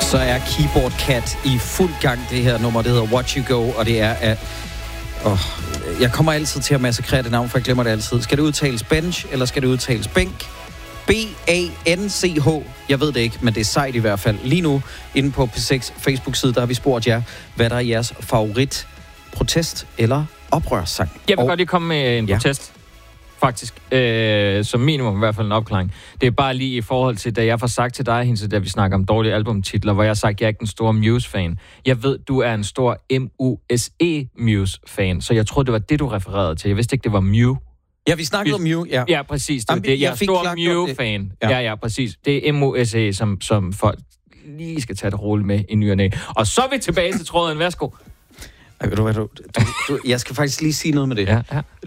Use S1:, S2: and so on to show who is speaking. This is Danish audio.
S1: Så er Keyboard Cat i fuld gang. Det her nummer, det hedder Watch You Go, og det er af... jeg kommer altid til at massakrere det navn, for jeg glemmer det altid. Skal det udtales bench, eller skal det udtales bænk? B-A-N-C-H. Jeg ved det ikke, men det er sejt i hvert fald. Lige nu, inde på P6 Facebook-side, der har vi spurgt jer, hvad der er jeres favorit protest- eller oprørssang.
S2: Jeg vil godt lige komme med en protest. Faktisk. Som minimum i hvert fald en opklaring. Det er bare lige i forhold til, da jeg får sagt til dig, Hintze, da vi snakker om dårlige albumtitler, hvor jeg har sagt, at jeg er ikke den store Muse-fan. Jeg ved, du er en stor M-U-S-E Muse-fan, så jeg troede, det var det, du refererede til. Jeg vidste ikke, det var Mew.
S1: Ja, vi snakkede om Mew, ja.
S2: Ja, præcis. Det er det. Jeg er stor Mew-fan. Ja, præcis. Det er M-U-S-E, som folk lige skal tage det roligt med i ny og næ. Og så er vi tilbage til tråden. Værsgo.
S1: Ved du hvad, jeg skal faktisk lige sige noget med det.
S2: Ja.